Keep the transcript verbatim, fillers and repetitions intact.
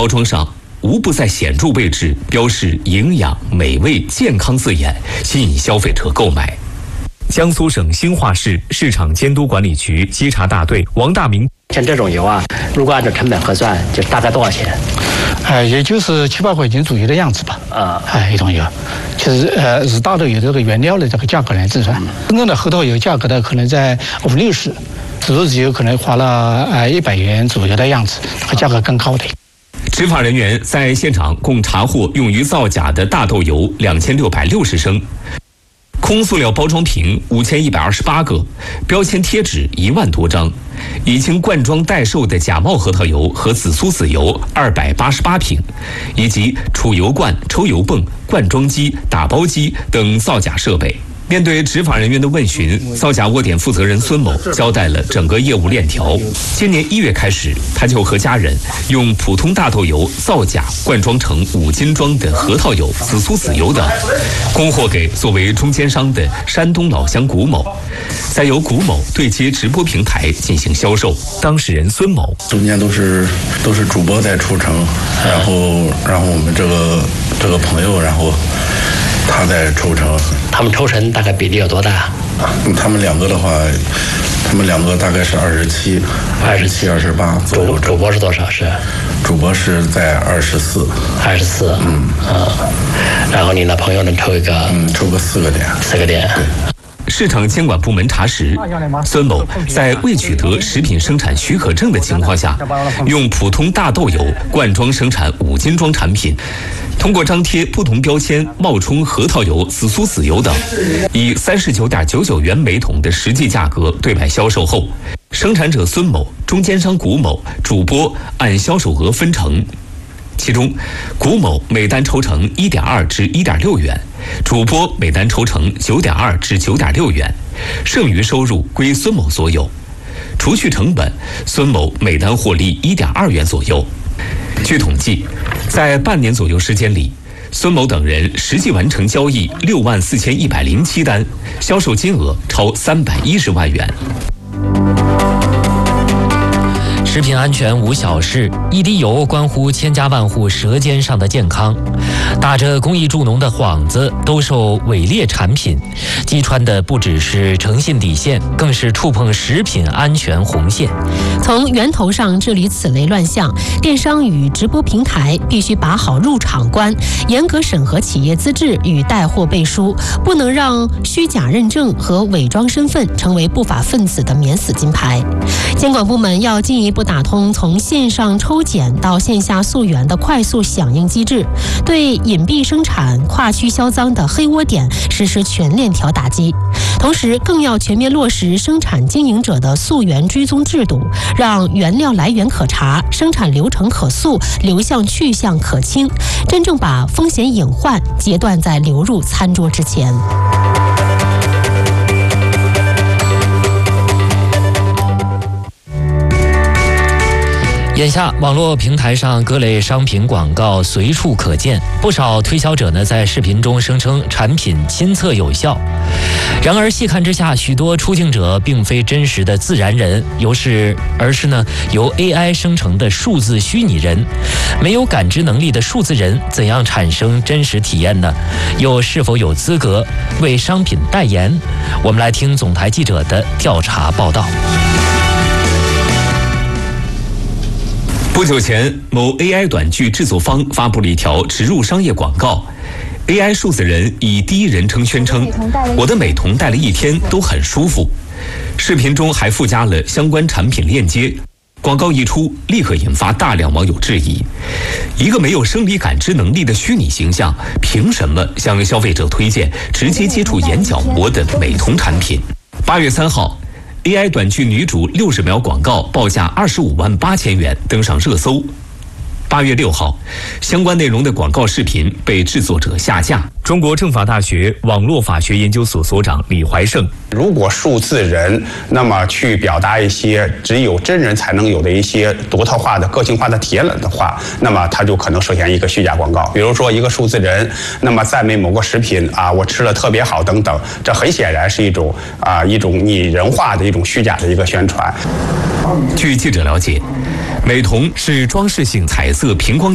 包装上无不在显著位置标示营养、美味、健康字眼，吸引消费者购买。江苏省兴化市市场监督管理局稽查大队王大明， 像这种油啊，如果按照成本核算，就大概多少钱？ 哎，也就是七八块钱左右的样子吧。 啊， 哎，一桶油，其实呃是大豆油这个原料的这个价格来计算，真正的核桃油价格呢可能在五六十，紫竹籽油可能花了呃一百元左右的样子，这个价格更高的。 执法人员在现场共查获用于造假的大豆油两千六百六十升。空塑料包装瓶五千一百二十八个，标签贴纸一万多张，已经灌装代售的假冒核桃油和紫苏籽油二百八十八瓶，以及储油罐、抽油泵、灌装机、打包机等造假设备。面对执法人员的问询，造假窝点负责人孙某交代了整个业务链条。今年一月开始，他就和家人用普通大豆油造假灌装成五斤装的核桃油、紫苏籽油等，供货给作为中间商的山东老乡古某，再由古某对接直播平台进行销售。当事人孙某， 中间都是都是主播在抽成，然后然后我们这个这个朋友，然后他在抽成。 他们抽成大概比例有多大？ 他们两个的话，他们两个大概是二十七、二十七、二十八左右。 主播是多少？是主播是在二十四。 二十四，嗯啊，然后你的朋友能抽一个？ 嗯，抽个四个点。 四个点。 市场监管部门查实，孙某在未取得食品生产许可证的情况下，用普通大豆油灌装生产五斤装产品，通过张贴不同标签冒充核桃油、紫苏籽油等，以三十九点九九元每桶的实际价格对外销售后，生产者孙某、中间商古某、主播按销售额分成。其中，古某每单抽成一点二至一点六元，主播每单抽成九点二至九点六元，剩余收入归孙某所有。除去成本，孙某每单获利一点二元左右。据统计，在半年左右时间里，孙某等人实际完成交易六万四千一百零七单，销售金额超三百一十万元。 食品安全无小事，一滴油关乎千家万户舌尖上的健康。打着公益助农的幌子兜售伪劣产品，击穿的不只是诚信底线，更是触碰食品安全红线。 从源头上治理此类乱象，电商与直播平台必须把好入场关，严格审核企业资质与带货背书，不能让虚假认证和伪装身份成为不法分子的免死金牌。监管部门要进一步打通从线上抽检到线下溯源的快速响应机制，对隐蔽生产、跨区销赃的黑窝点实施全链条打击。同时，更要全面落实生产经营者的溯源追踪制度，让原料来源可查、生产流程可溯、流向去向可清，真正把风险隐患截断在流入餐桌之前。 眼下，网络平台上各类商品广告随处可见，不少推销者呢在视频中声称产品亲测有效。然而细看之下，许多出镜者并非真实的自然人，由是而是呢由 A I 生成的数字虚拟人。没有感知能力的数字人怎样产生真实体验呢？又是否有资格为商品代言？我们来听总台记者的调查报道。 不久前，某 A I 短剧制作方发布了一条植入商业广告。A I 数字人以第一人称宣称：“我的美瞳戴了一天都很舒服。”视频中还附加了相关产品链接。广告一出，立刻引发大量网友质疑：一个没有生理感知能力的虚拟形象，凭什么向消费者推荐直接接触眼角膜的美瞳产品？八月三号。A I 短剧女主六十秒广告报价二十五万八千元登上热搜。八月六号，相关内容的广告视频被制作者下架。中国政法大学网络法学研究所所长李怀胜： 如果数字人那么去表达一些只有真人才能有的一些独特化的个性化的体验了的话，那么它就可能涉嫌一个虚假广告。比如说一个数字人那么赞美某个食品啊，我吃了特别好等等，这很显然是一种啊一种拟人化的一种虚假的一个宣传。 据记者了解，美瞳是装饰性彩色平光